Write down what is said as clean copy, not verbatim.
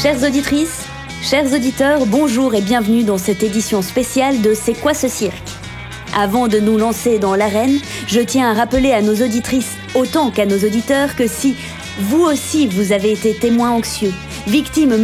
Chères auditrices, chers auditeurs, bonjour et bienvenue dans cette édition spéciale de C'est quoi ce cirque ? Avant de nous lancer dans l'arène, je tiens à rappeler à nos auditrices autant qu'à nos auditeurs que si vous aussi vous avez été témoin anxieux, victime